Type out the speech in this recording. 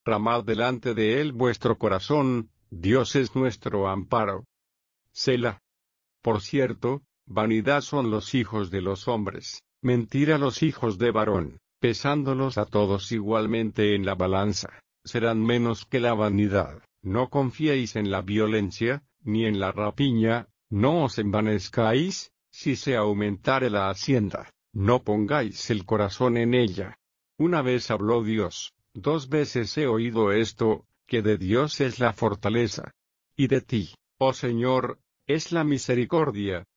derramad delante de él vuestro corazón, Dios es nuestro amparo. Selah. Por cierto, vanidad son los hijos de los hombres, mentira los hijos de varón, pesándolos a todos igualmente en la balanza, serán menos que la vanidad. No confiéis en la violencia, ni en la rapiña, no os envanezcáis, si se aumentare la hacienda, no pongáis el corazón en ella. Una vez habló Dios, 2 veces he oído esto, que de Dios es la fortaleza. Y de ti, oh Señor, es la misericordia,